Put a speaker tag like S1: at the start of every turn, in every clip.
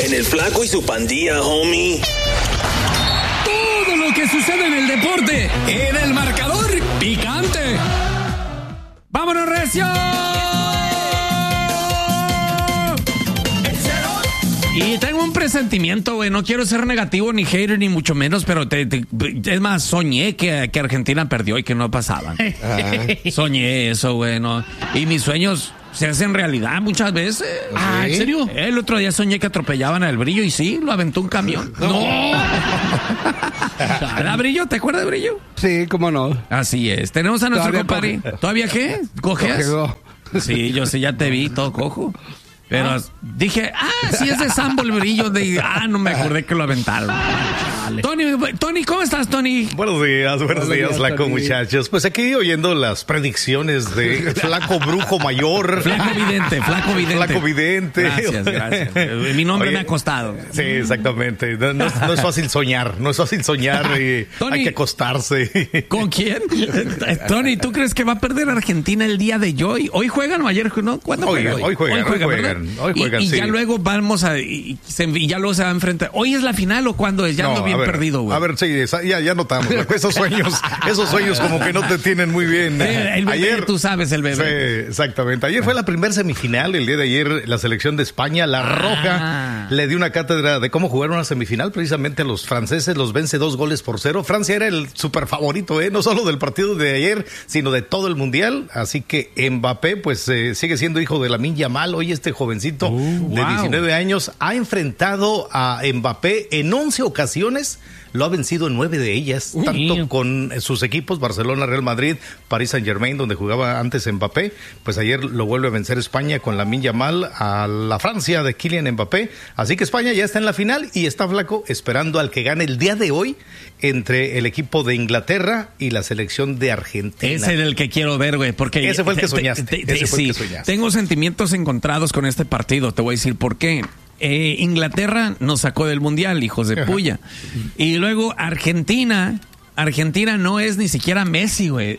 S1: En el Flaco y su pandilla, homie.
S2: Todo lo que sucede en el deporte, en el marcador picante. ¡Vámonos, recio! Y tengo un presentimiento, güey. No quiero ser negativo, ni hater, ni mucho menos, pero es más, soñé que Argentina perdió y que no pasaban. Soñé eso, güey. No. Y mis sueños se hacen realidad muchas veces.
S3: Ah, ¿en serio?
S2: El otro día soñé que atropellaban al Brillo y sí, lo aventó un camión. ¡No! ¿Era Brillo? ¿Te acuerdas de Brillo?
S3: Sí, cómo no.
S2: Así es. Tenemos a nuestro compadre. ¿Todavía qué? ¿Cojeas? Sí, yo sí, ya te vi todo cojo. Pero dije, sí es de Sambo el Brillo. No me acordé que lo aventaron. Tony, ¿cómo estás, Tony?
S4: Buenos días, Flaco, muchachos. Pues aquí oyendo las predicciones de Flaco Brujo Mayor.
S2: Flaco Vidente. Gracias. Mi nombre me ha costado.
S4: Sí, exactamente. No es fácil soñar, y
S2: Tony,
S4: hay que acostarse.
S2: ¿Con quién? Tony, ¿tú crees que va a perder Argentina el día de hoy? ¿Hoy juegan o ayer? ¿No? ¿Cuándo juegan?
S4: Hoy juegan,
S2: y
S4: sí.
S2: ya luego y ya luego se va a enfrentar. ¿Hoy es la final o cuándo es? Ya ando bien perdido, güey.
S4: A ver, sí, ya notamos. Esos sueños como que no te tienen muy bien.
S2: El bebé, ayer, tú sabes, el bebé.
S4: Sí, exactamente. Ayer fue la primera semifinal. El día de ayer la selección de España, la Roja, le dio una cátedra de cómo jugar una semifinal. Precisamente a los franceses los vence 2-0. Francia era el super favorito, no solo del partido de ayer, sino de todo el mundial. Así que Mbappé, pues sigue siendo hijo de Lamine Yamal. Hoy este jovencito de 19 años ha enfrentado a Mbappé en 11 ocasiones. Lo ha vencido en 9 de ellas, tanto con sus equipos, Barcelona, Real Madrid, Paris Saint-Germain, donde jugaba antes Mbappé. Pues ayer lo vuelve a vencer España con Lamine Yamal a la Francia de Kylian Mbappé. Así que España ya está en la final y está, Flaco, esperando al que gane el día de hoy entre el equipo de Inglaterra y la selección de Argentina.
S2: Ese es el que quiero ver, güey, porque
S4: ese fue el que soñaste.
S2: Tengo sentimientos encontrados con este partido. Te voy a decir por qué. Inglaterra nos sacó del mundial, hijos de puya. Y luego Argentina no es ni siquiera Messi, güey.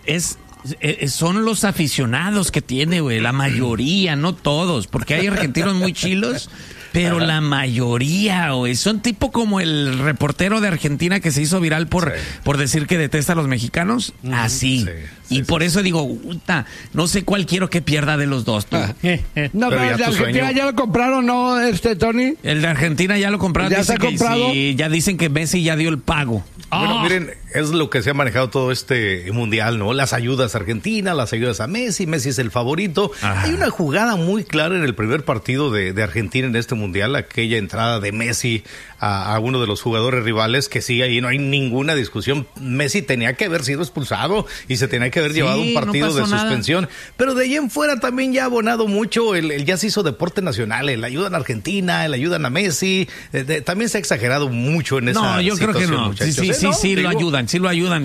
S2: Son los aficionados que tiene, güey. La mayoría, no todos, porque hay argentinos muy chilos. Pero la mayoría, güey, son tipo como el reportero de Argentina que se hizo viral por decir que detesta a los mexicanos. Así. Y por eso digo, no sé cuál quiero que pierda de los dos. Tú.
S3: No, pero el de Argentina ya lo compraron, ¿no, Tony?
S2: El de Argentina ya lo compraron.
S3: ¿Ya se ha comprado?
S2: Sí, ya dicen que Messi ya dio el pago.
S4: Bueno, miren, es lo que se ha manejado todo este mundial, ¿no? Las ayudas a Argentina, las ayudas a Messi. Messi es el favorito. Hay una jugada muy clara en el primer partido de Argentina en este mundial, aquella entrada de Messi a uno de los jugadores rivales, que sí, ahí no hay ninguna discusión. Messi tenía que haber sido expulsado y se tenía que haber llevado un partido de suspensión. Nada. Pero de ahí en fuera también ya ha abonado mucho, ya se hizo deporte nacional, el ayudan a Argentina, el ayudan a Messi. También se ha exagerado mucho en esa situación.
S2: No, yo creo que no. Sí, lo ayudan.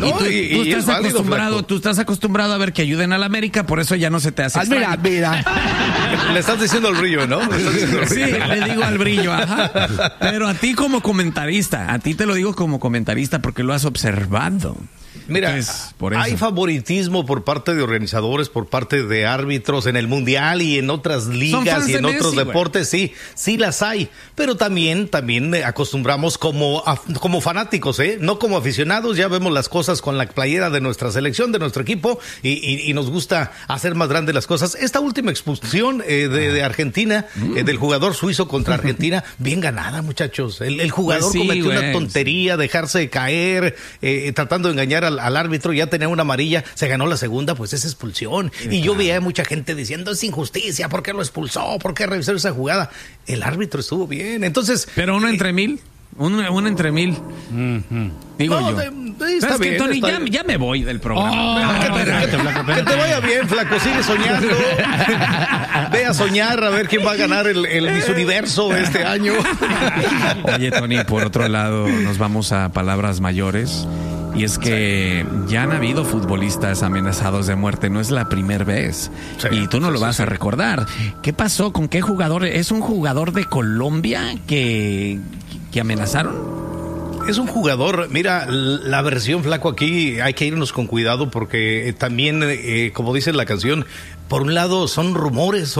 S2: Tú estás acostumbrado a ver que ayuden a la América, por eso ya no se te hace extraño.
S4: Mira. Le estás diciendo al Brillo, ¿no?
S2: Sí, le digo al Brillo, ajá. Pero a ti como comentarista, a ti te lo digo como comentarista porque lo has observado.
S4: Mira, entonces, hay favoritismo por parte de organizadores, por parte de árbitros en el mundial y en otras ligas y en otros deportes, sí las hay, pero también acostumbramos como fanáticos, no como aficionados. Ya vemos las cosas con la playera de nuestra selección, de nuestro equipo, y nos gusta hacer más grandes las cosas. Esta última expulsión de Argentina, del jugador suizo contra Argentina, bien ganada, muchachos. El jugador cometió una tontería, dejarse caer, tratando de engañar al árbitro, ya tenía una amarilla, se ganó la segunda, pues es expulsión. Y yo veía a mucha gente diciendo, es injusticia, ¿por qué lo expulsó? ¿Por qué revisó esa jugada? El árbitro estuvo bien, entonces...
S2: Pero uno entre mil. Uno entre mil. Digo yo.
S4: Está bien,
S2: que, Tony, ya me voy del programa.
S4: Que te vaya bien, Flaco. Sigue soñando. Ve a soñar a ver quién va a ganar el Miss Universo este año.
S2: Oye, Tony, por otro lado, nos vamos a palabras mayores. Y es que ya han habido futbolistas amenazados de muerte, no es la primera vez. Y tú no lo vas a recordar. ¿Qué pasó? ¿Con qué jugador? ¿Es un jugador de Colombia que amenazaron?
S4: Es un jugador, mira, la versión Flaco aquí hay que irnos con cuidado porque también, como dice la canción, por un lado son rumores,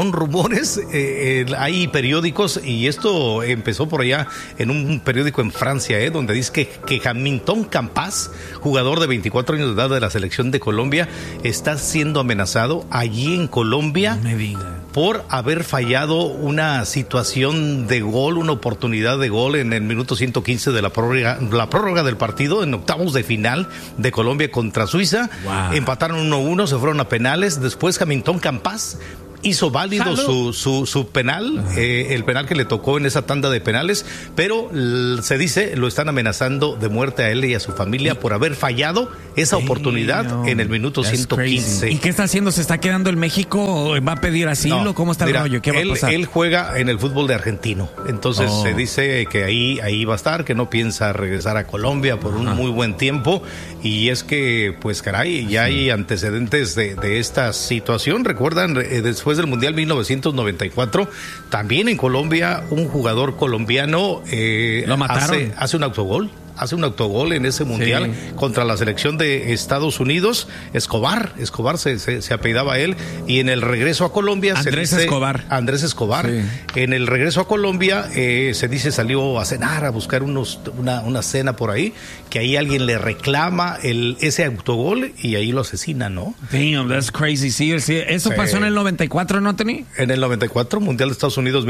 S4: hay periódicos y esto empezó por allá en un periódico en Francia, donde dice que Hamilton Campas, jugador de 24 años de edad de la selección de Colombia, está siendo amenazado allí en Colombia.
S2: No me diga.
S4: Por haber fallado una situación de gol, una oportunidad de gol en el minuto 115 de la prórroga del partido, en octavos de final de Colombia contra Suiza. Wow. Empataron 1-1, se fueron a penales. Después Hamilton Campas hizo válido su penal, el penal que le tocó en esa tanda de penales, pero se dice, lo están amenazando de muerte a él y a su familia por haber fallado esa oportunidad en el minuto 115.
S2: Crazy. ¿Y qué está haciendo? ¿Se está quedando en México? ¿Va a pedir asilo? No, ¿cómo está el rollo? ¿Qué va a pasar?
S4: Él juega en el fútbol de Argentino, entonces se dice que ahí va a estar, que no piensa regresar a Colombia por un muy buen tiempo, y es que, pues caray, ya hay antecedentes de esta situación. Recuerdan, después del Mundial 1994, también en Colombia, un jugador colombiano
S2: lo mataron.
S4: Hace un autogol en ese mundial contra la selección de Estados Unidos. Escobar se apellidaba él, y en el regreso a Colombia Andrés Escobar. Sí. En el regreso a Colombia se dice salió a cenar, a buscar una cena por ahí, que ahí alguien le reclama ese autogol y ahí lo asesina, ¿no?
S2: Damn, that's crazy. Sí, eso pasó en el 94, ¿no, Tony?
S4: En el 94, Mundial de Estados Unidos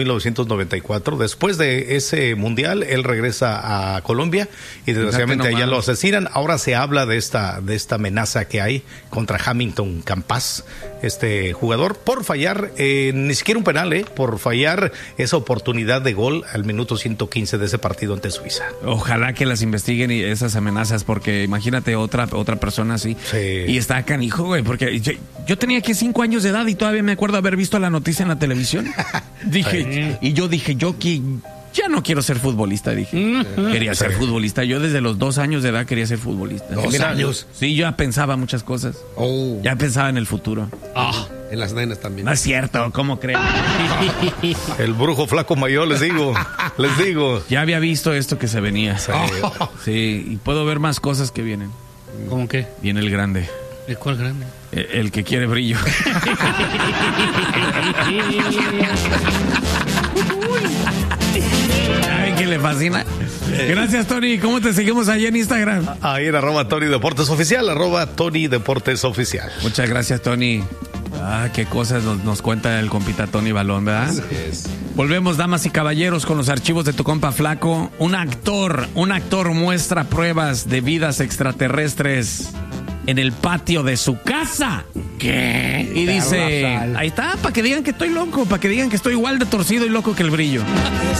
S4: 1994. Después de ese mundial, él regresa a Colombia y desgraciadamente allá lo asesinan. Ahora se habla de esta amenaza que hay contra Hamilton Campas, este jugador, por fallar ni siquiera un penal, por fallar esa oportunidad de gol al minuto 115 de ese partido ante Suiza.
S2: Ojalá que las investiguen y esas amenazas, porque imagínate otra persona así. Sí. Y está canijo, güey, porque yo tenía aquí 5 años de edad y todavía me acuerdo haber visto la noticia en la televisión. Ya no quiero ser futbolista, dije. Quería ser futbolista. Yo desde los 2 años de edad quería ser futbolista.
S5: ¿2 años?
S2: Sí, yo ya pensaba muchas cosas. Ya pensaba en el futuro.
S5: En las nenas también.
S2: No es cierto, ¿cómo creen?
S4: El brujo Flaco Mayor, les digo.
S2: Ya había visto esto que se venía. Sí, y puedo ver más cosas que vienen.
S5: ¿Cómo qué?
S2: Viene el grande.
S5: ¿El cuál grande?
S2: El que quiere brillo. Ay, que le fascina. Gracias, Tony. ¿Cómo te seguimos ahí en Instagram?
S4: Ahí en @TonyDeportesOficial, @TonyDeportesOficial.
S2: Muchas gracias, Tony. Qué cosas nos cuenta el compita Tony Balón, ¿verdad?
S5: Así es.
S2: Volvemos, damas y caballeros, con los archivos de tu compa Flaco. Un actor muestra pruebas de vidas extraterrestres en el patio de su casa. ¿Qué? Y dice, ahí está, para que digan que estoy loco, para que digan que estoy igual de torcido y loco que el brillo.